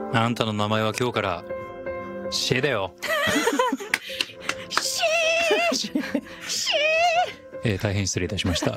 あんたの名前は今日からシェだよ。 シ大変失礼いたしました。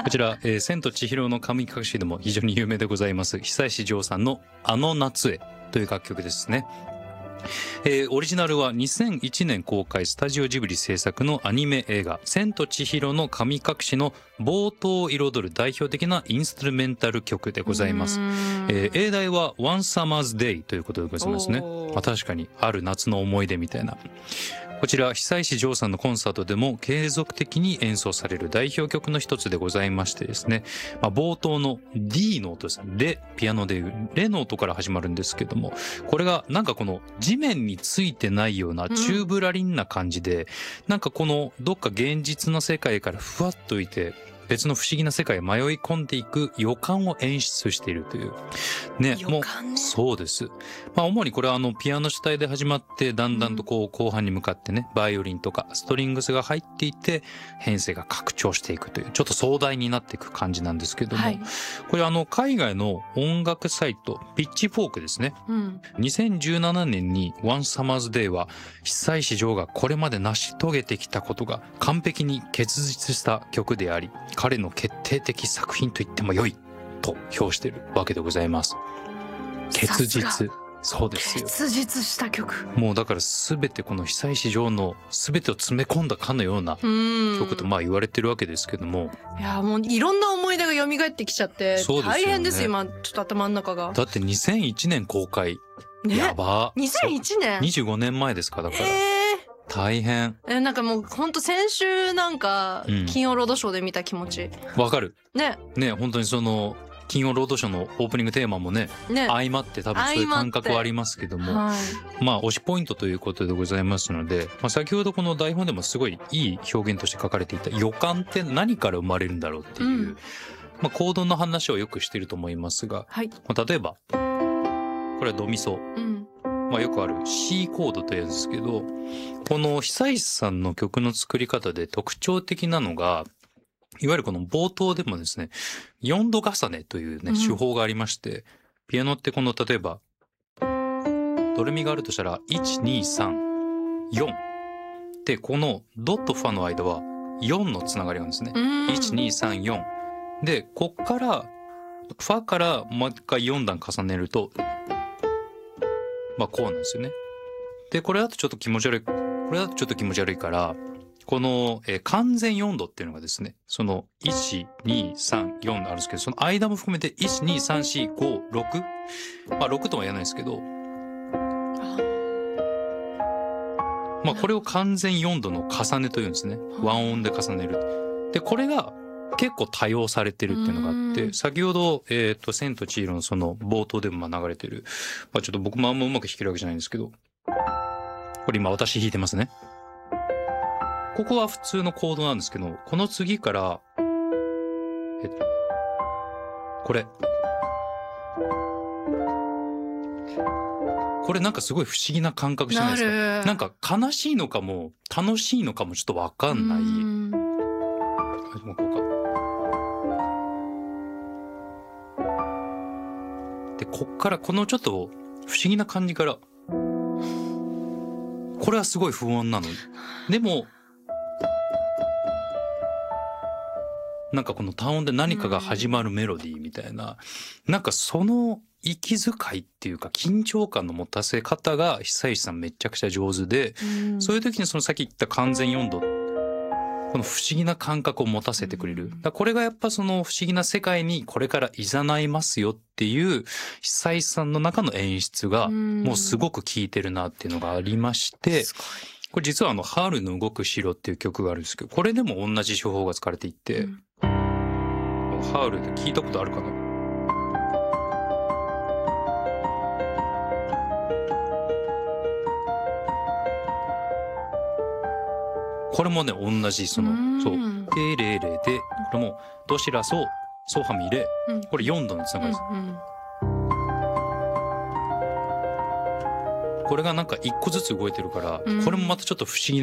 こちら、千と千尋の神隠しでも非常に有名でございます久石譲さんのあの夏へという楽曲ですね。オリジナルは2001年公開スタジオジブリ制作のアニメ映画千と千尋の神隠しの冒頭を彩る代表的なインストゥルメンタル曲でございます。英題は One Summer's Day ということでございますね。確かにある夏の思い出みたいな。こちら久石譲さんのコンサートでも継続的に演奏される代表曲の一つでございましてですね、冒頭の D の音ですね。レ、ピアノでいうレの音から始まるんですけども、これがなんかこの地面についてないようなチューブラリンな感じで、なんかこのどっか現実の世界からふわっといて別の不思議な世界へ迷い込んでいく予感を演出しているというね。もうそうです。主にこれはピアノ主体で始まってだんだんとこう後半に向かってね、バイオリンとかストリングスが入っていって編成が拡張していくというちょっと壮大になっていく感じなんですけども、これ海外の音楽サイトピッチフォークですね、2017年に One Summer's Day は久石譲がこれまで成し遂げてきたことが完璧に結実した曲であり彼の決定的作品と言っても良いと評しているわけでございます。結実。そうですよ。 結実した曲。 もうだから全てこの久石譲の全てを詰め込んだかのような曲と言われてるわけですけども、 いやもういろんな思い出が蘇ってきちゃって大変です今ちょっと頭の中が。 だって2001年公開、やば。 2001年 25年前ですか。だから大変。 なんかもう本当先週なんか金曜ロードショーで見た気持ち。 わかる。 ね本当にその金曜ロードショーのオープニングテーマもね相まって多分そういう感覚はありますけども、推しポイントということでございますので、先ほどこの台本でもすごいいい表現として書かれていた予感って何から生まれるんだろうっていう、行動の話をよくしていると思いますが、例えばこれはドミソ。よくある C コードというんですけど、この久石さんの曲の作り方で特徴的なのが、いわゆるこの冒頭でもですね、4度重ねというね、手法がありまして、ピアノってこの例えば、ドレミがあるとしたら、1、2、3、4。で、このドとファの間は4のつながりがあるんですね。1、2、3、4。で、こっから、ファからもう一回4段重ねると、こうなんですよね。で、これだとちょっと気持ち悪いから、この、完全4度っていうのがですね、その1、2、3、4あるんですけど、その間も含めて1、2、3、4、5、6。6とは言わないですけど、これを完全4度の重ねというんですね。和音で重ねる。で、これが結構多用されてるっていうのがあって、先ほど、千と千尋のその冒頭でも流れてる、ちょっと僕もあんまうまく弾けるわけじゃないんですけど、これ今私弾いてますね。ここは普通のコードなんですけど、この次から、これなんかすごい不思議な感覚じゃないですか。なんか悲しいのかも楽しいのかもちょっとわかんない。で、こっからこのちょっと不思議な感じから、これはすごい不穏なの。でも、なんかこの単音で何かが始まるメロディーみたいな、なんかその息遣いっていうか緊張感の持たせ方が久石さんめちゃくちゃ上手で、そういう時にそのさっき言った完全4度、この不思議な感覚を持たせてくれる。これがやっぱその不思議な世界にこれから誘いますよっていう久石さんの中の演出がもうすごく効いてるなっていうのがありまして、これ実はハウルの動く城っていう曲があるんですけど、これでも同じ手法が使われていて、ハウルって聞いたことあるかな？これもね、同じそう、テレレで、これもドシラソ、ソファミレ、これ4度のつながりです。これがなんか1個ずつ動いてるから、これもまたちょっと不思議な